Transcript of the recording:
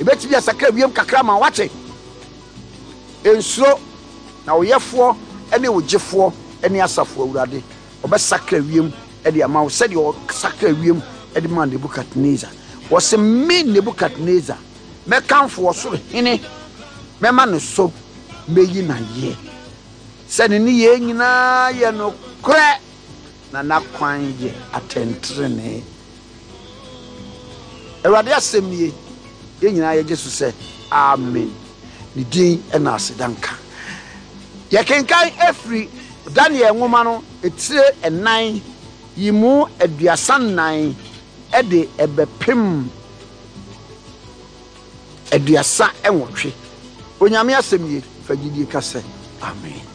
ebetimi asakra wiem kakra ma wache ensuro na oyefo ene ogefo ene asafo awurade obesakra wiem ede ama wo sede o sakra wiem ede ma Nebukadnezar wo se me Nebukadnezar me kanfo osoro hene me ma no so meyi na ye sene ni ye nyina ye no kre na kwan ye atentrene awurade asem ye nyina ye Jesus se amen ni din ena asedanka ye kenkan efri Daniel nwoma no etire enan yimu aduasan nan ede ebepem aduasa enwotwe onyame asem ye fagidie ka se amen.